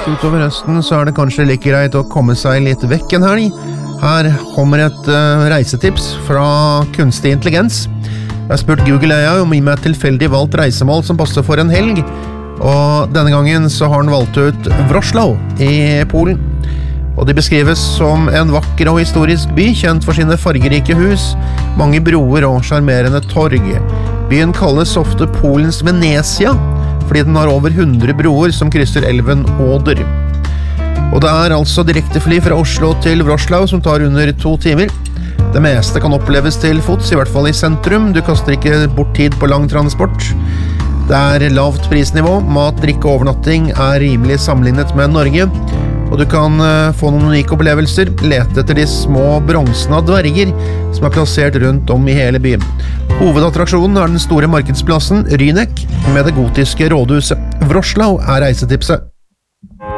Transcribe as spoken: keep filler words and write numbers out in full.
utover høsten så er det kanskje like greit å komme seg litt vekk en helg. Her kommer et uh, reisetips fra kunstig intelligens. Jeg har spurt Google A I om å gi meg et tilfeldig valgt reisemål som passer for en helg, og denne gangen så har den valgt ut Wrocław i Polen. Og de beskrives som en vakker og historisk by, kjent for sine fargerike hus, mange broer og charmerende torg. Byen kalles ofte Polens Venezia, fordi den har over hundre broer som krysser elven Oder. Og det er altså direktefly fra Oslo til Wrocław som tar under to timer. Det meste kan oppleves til fots, i hvert fall i sentrum. Du kaster ikke bort tid på lang transport. Det er lavt prisnivå, mat, drikke og overnatting er rimelig sammenlignet med Norge. Og du kan få noen unike opplevelser, lete etter de små bronzene av dverger som er plassert rundt om i hele byen. Hovedattraksjonen er den store markedsplassen Rýnek med det gotiske rådhuset. Wrocław er reisetipset.